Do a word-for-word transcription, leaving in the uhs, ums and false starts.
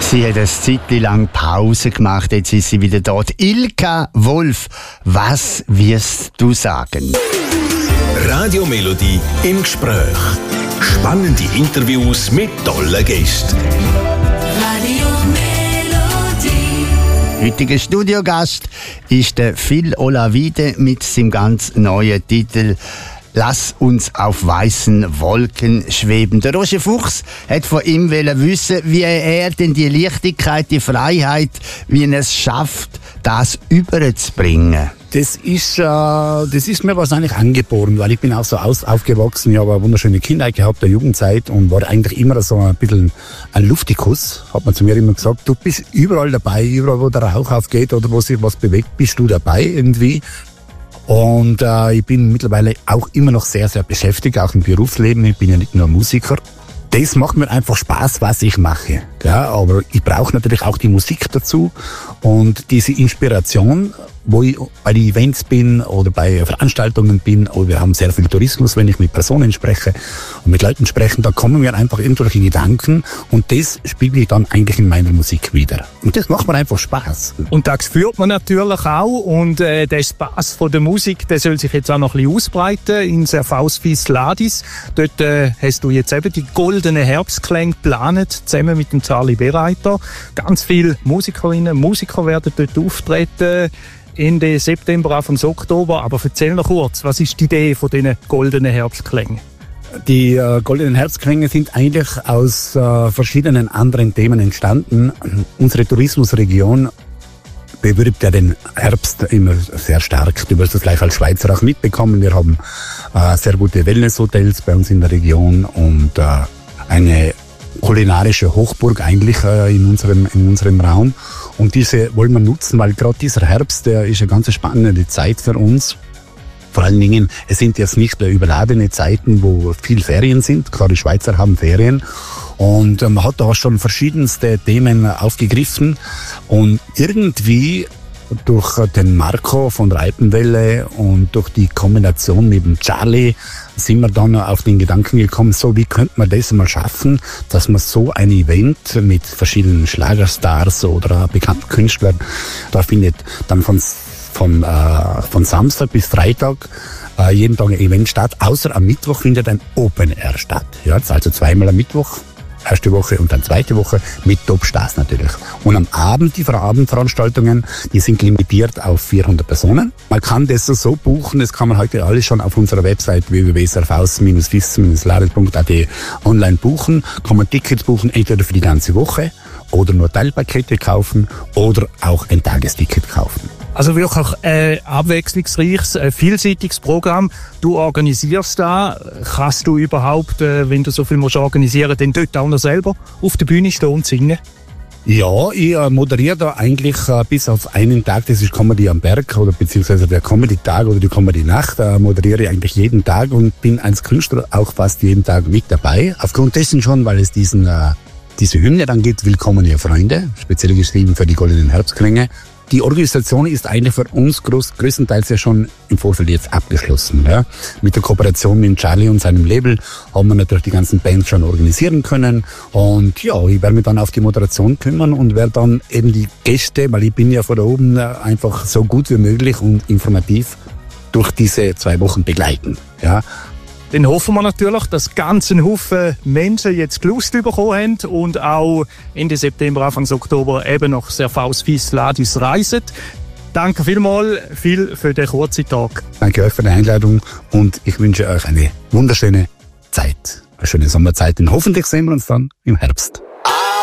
Sie hat eine Zeit lang Pause gemacht, jetzt ist sie wieder dort. Ilka Wolf, was wirst du sagen? Radio Melodie im Gespräch. Spannende Interviews mit tollen Gästen. Radio Melodie. Heutiger Studiogast ist der Phil Olavide mit seinem ganz neuen Titel «Lass uns auf weißen Wolken schweben». Der Roger Fuchs hat von ihm wissen, wie er denn die Leichtigkeit, die Freiheit, wie er es schafft, das überzubringen. Das ist, äh, das ist mir wahrscheinlich angeboren, weil ich bin auch so aus, aufgewachsen. Ich habe eine wunderschöne Kindheit gehabt, eine Jugendzeit, und war eigentlich immer so ein bisschen ein Luftikus. Hat man zu mir immer gesagt, du bist überall dabei, überall wo der Rauch aufgeht oder wo sich was bewegt, bist du dabei irgendwie. Und äh, ich bin mittlerweile auch immer noch sehr, sehr beschäftigt, auch im Berufsleben. Ich bin ja nicht nur Musiker. Das macht mir einfach Spaß, was ich mache. Ja, aber ich brauche natürlich auch die Musik dazu und diese Inspiration, wo ich bei den Events bin oder bei Veranstaltungen bin, oder wir haben sehr viel Tourismus, wenn ich mit Personen spreche und mit Leuten spreche, da kommen mir einfach irgendwelche Gedanken und das spiegel ich dann eigentlich in meiner Musik wieder. Und das macht mir einfach Spaß. Und das spürt man natürlich auch, und äh, der Spaß von der Musik, der soll sich jetzt auch noch ein bisschen ausbreiten ins R V Suisse Ladis. Dort äh, hast du jetzt eben die goldenen Herbstklänge geplant, zusammen mit dem Charlie Bereiter. Ganz viele Musikerinnen und Musiker werden dort auftreten. Ende September, Anfang Oktober. Aber erzähl noch kurz, was ist die Idee von diesen goldenen Herbstklängen? Die äh, goldenen Herbstklänge sind eigentlich aus äh, verschiedenen anderen Themen entstanden. Unsere Tourismusregion bewirbt ja den Herbst immer sehr stark. Du wirst das gleich als Schweizer auch mitbekommen. Wir haben äh, sehr gute Wellnesshotels bei uns in der Region und äh, eine kulinarische Hochburg eigentlich äh, in unserem in unserem Raum. Und diese wollen wir nutzen, weil gerade dieser Herbst, der ist eine ganz spannende Zeit für uns. Vor allen Dingen, es sind jetzt nicht überladene Zeiten, wo viel Ferien sind. Klar, die Schweizer haben Ferien. Und man hat da schon verschiedenste Themen aufgegriffen. Und irgendwie durch den Marco von der Alpenwelle und durch die Kombination mit dem Charlie sind wir dann auf den Gedanken gekommen, so wie könnte man das mal schaffen, dass man so ein Event mit verschiedenen Schlagerstars oder bekannten Künstlern, da findet dann von, von, äh, von Samstag bis Freitag äh, jeden Tag ein Event statt, außer am Mittwoch findet ein Open Air statt. Ja, das ist also zweimal am Mittwoch. Erste Woche und dann zweite Woche mit Top-Stars natürlich. Und am Abend, die Abendveranstaltungen, die sind limitiert auf vierhundert Personen. Man kann das so buchen, das kann man heute alles schon auf unserer Website w w w punkt s r v s bindestrich ladis punkt a t online buchen. Kann man Tickets buchen, entweder für die ganze Woche oder nur Teilpakete kaufen oder auch ein Tagesticket kaufen. Also wirklich ein äh, abwechslungsreiches, äh, vielseitiges Programm. Du organisierst da. Kannst du überhaupt, äh, wenn du so viel musst organisieren, denn dort auch noch selber auf der Bühne stehen und singen? Ja, ich äh, moderiere da eigentlich äh, bis auf einen Tag, das ist Comedy am Berg oder beziehungsweise der Comedy-Tag oder die Comedy-Nacht, äh, moderiere ich eigentlich jeden Tag und bin als Künstler auch fast jeden Tag mit dabei. Aufgrund dessen schon, weil es diesen, äh, diese Hymne dann gibt, Willkommen ihr Freunde, speziell geschrieben für die goldenen Herbstklänge. Die Organisation ist eigentlich für uns groß, größtenteils ja schon im Vorfeld jetzt abgeschlossen. Ja. Mit der Kooperation mit Charlie und seinem Label haben wir natürlich die ganzen Bands schon organisieren können. Und ja, ich werde mich dann auf die Moderation kümmern und werde dann eben die Gäste, weil ich bin ja von da oben einfach so gut wie möglich und informativ durch diese zwei Wochen begleiten. Ja. Dann hoffen wir natürlich, dass ganz ein Haufen Menschen jetzt Lust bekommen haben und auch Ende September, Anfang Oktober eben nach R V Suisse Ladis reisen. Danke vielmals, viel für den kurzen Tag. Danke euch für die Einladung und ich wünsche euch eine wunderschöne Zeit, eine schöne Sommerzeit. Und hoffentlich sehen wir uns dann im Herbst.